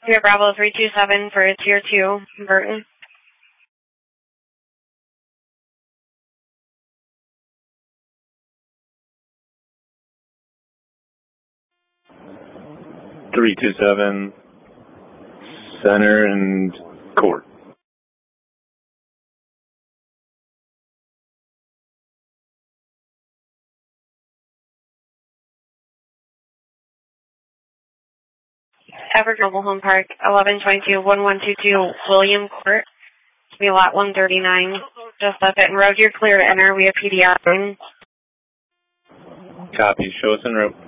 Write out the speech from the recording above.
Sierra Bravo 327 for Tier 2, Burton. Three two seven Center and Court. Everett Mobile Home Park 1122-1122 William Court. Be lot 139. Just left it in road. You're clear to enter. We have PDR. Copy. Show us en route.